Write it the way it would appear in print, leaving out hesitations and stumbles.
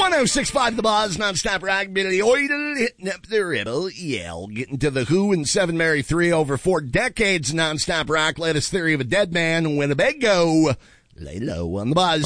106.5 The Buzz, non-stop rock, Billy Idol, hitting up the rebel yell, getting to the Who and Seven Mary 3 over 4 decades non-stop rock, latest theory of a dead man, Winnebago, lay low on The Buzz.